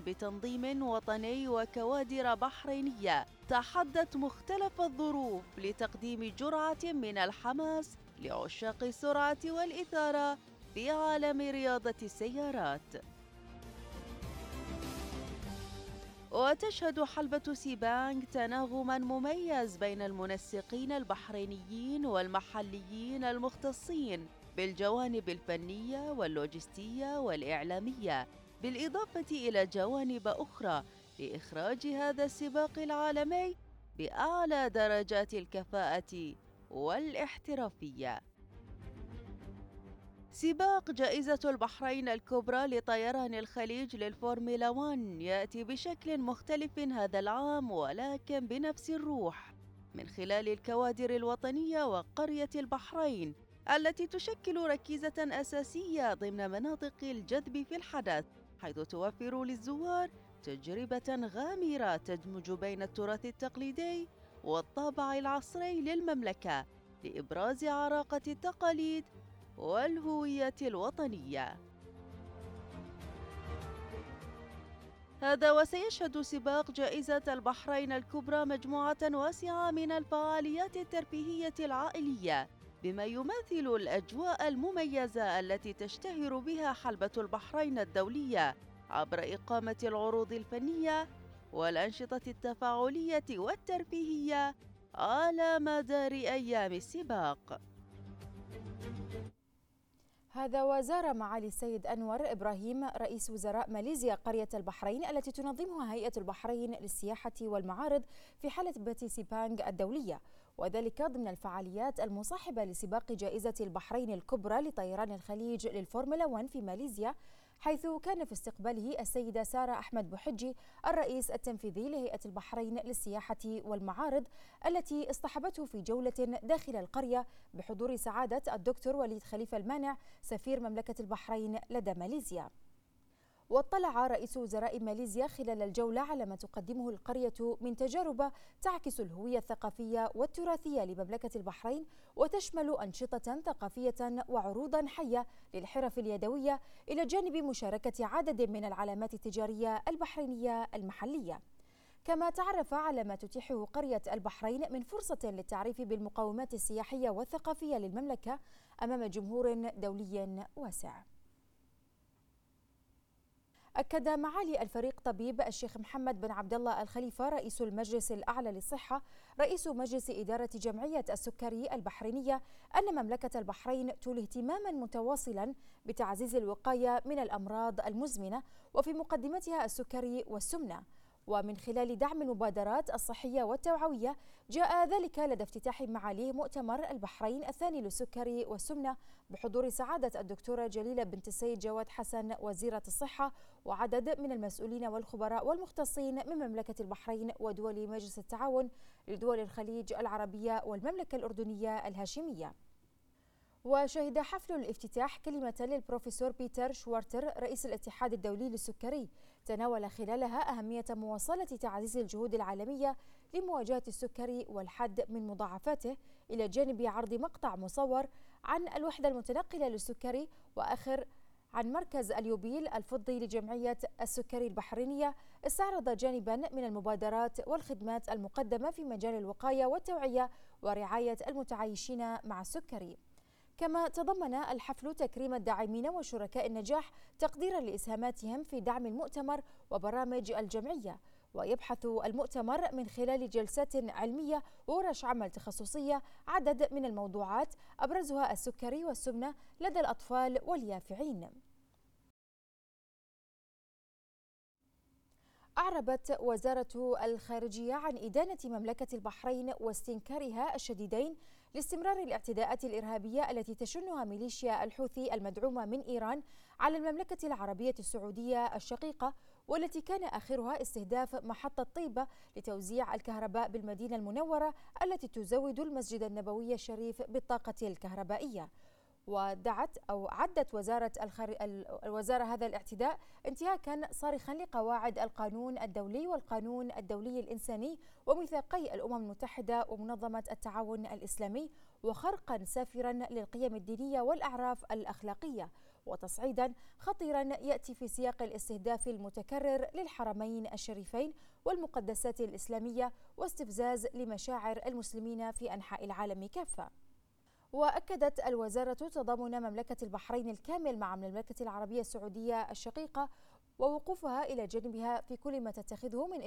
بتنظيم وطني وكوادر بحرينية تحدت مختلف الظروف لتقديم جرعة من الحماس لعشاق السرعة والإثارة في عالم رياضة السيارات. وتشهد حلبة سيبانغ تناغماً مميز بين المنسقين البحرينيين والمحليين المختصين بالجوانب الفنية واللوجستية والإعلامية، بالإضافة إلى جوانب أخرى لإخراج هذا السباق العالمي بأعلى درجات الكفاءة والاحترافية. سباق جائزة البحرين الكبرى لطيران الخليج للفورمولا 1 يأتي بشكل مختلف هذا العام، ولكن بنفس الروح، من خلال الكوادر الوطنية وقرية البحرين التي تشكل ركيزة أساسية ضمن مناطق الجذب في الحدث، حيث توفر للزوار تجربة غامرة تدمج بين التراث التقليدي والطابع العصري للمملكة لإبراز عراقة التقاليد والهوية الوطنية. هذا وسيشهد سباق جائزة البحرين الكبرى مجموعة واسعة من الفعاليات الترفيهية العائلية، بما يماثل الأجواء المميزة التي تشتهر بها حلبة البحرين الدولية عبر إقامة العروض الفنية والأنشطة التفاعلية والترفيهية على مدار أيام السباق. هذا وزار معالي السيد أنور إبراهيم رئيس وزراء ماليزيا قرية البحرين التي تنظمها هيئة البحرين للسياحة والمعارض في حلبة سيبانغ الدولية، وذلك ضمن الفعاليات المصاحبة لسباق جائزة البحرين الكبرى لطيران الخليج للفورمولا 1 في ماليزيا، حيث كان في استقباله السيدة سارة أحمد بوحجي الرئيس التنفيذي لهيئة البحرين للسياحة والمعارض، التي اصطحبته في جولة داخل القرية بحضور سعادة الدكتور وليد خليفة المانع سفير مملكة البحرين لدى ماليزيا. واطلع رئيس وزراء ماليزيا خلال الجولة على ما تقدمه القرية من تجارب تعكس الهوية الثقافية والتراثية لمملكة البحرين، وتشمل أنشطة ثقافية وعروضا حية للحرف اليدوية، إلى جانب مشاركة عدد من العلامات التجارية البحرينية المحلية. كما تعرف على ما تتيحه قرية البحرين من فرصة للتعريف بالمقومات السياحية والثقافية للمملكة أمام جمهور دولي واسع. أكد معالي الفريق طبيب الشيخ محمد بن عبد الله الخليفة رئيس المجلس الأعلى للصحة رئيس مجلس إدارة جمعية السكري البحرينية أن مملكة البحرين تولي اهتماما متواصلا بتعزيز الوقاية من الأمراض المزمنة، وفي مقدمتها السكري والسمنة، ومن خلال دعم المبادرات الصحية والتوعوية. جاء ذلك لدى افتتاح معاليه مؤتمر البحرين الثاني للسكري والسمنة بحضور سعادة الدكتورة جليلة بنت السيد جواد حسن وزيرة الصحة وعدد من المسؤولين والخبراء والمختصين من مملكة البحرين ودول مجلس التعاون لدول الخليج العربية والمملكة الأردنية الهاشمية. وشهد حفل الافتتاح كلمة للبروفيسور بيتر شوارتر رئيس الاتحاد الدولي للسكري، تناول خلالها أهمية مواصلة تعزيز الجهود العالمية لمواجهة السكري والحد من مضاعفاته، إلى جانب عرض مقطع مصور عن الوحدة المتنقلة للسكري، وآخر عن مركز اليوبيل الفضي لجمعية السكري البحرينية، استعرض جانبا من المبادرات والخدمات المقدمة في مجال الوقاية والتوعية ورعاية المتعايشين مع السكري. كما تضمن الحفل تكريم الداعمين وشركاء النجاح تقديرا لإسهاماتهم في دعم المؤتمر وبرامج الجمعية. ويبحث المؤتمر من خلال جلسات علمية وورش عمل تخصصية عدد من الموضوعات أبرزها السكري والسمنة لدى الأطفال واليافعين. أعربت وزارة الخارجية عن إدانة مملكة البحرين واستنكارها الشديدين لاستمرار الاعتداءات الإرهابية التي تشنها ميليشيا الحوثي المدعومة من إيران على المملكة العربية السعودية الشقيقة، والتي كان آخرها استهداف محطة طيبة لتوزيع الكهرباء بالمدينة المنورة التي تزود المسجد النبوي الشريف بالطاقة الكهربائية. عدت الوزارة هذا الاعتداء انتهاكا صارخا لقواعد القانون الدولي والقانون الدولي الإنساني وميثاقي الأمم المتحدة ومنظمة التعاون الإسلامي، وخرقا سافرا للقيم الدينية والأعراف الأخلاقية. وتصعيدا خطيرا يأتي في سياق الاستهداف المتكرر للحرمين الشريفين والمقدسات الإسلامية واستفزاز لمشاعر المسلمين في أنحاء العالم كافة. وأكدت الوزارة تضامن مملكة البحرين الكامل مع المملكة العربية السعودية الشقيقة ووقوفها إلى جانبها في كل ما تتخذه من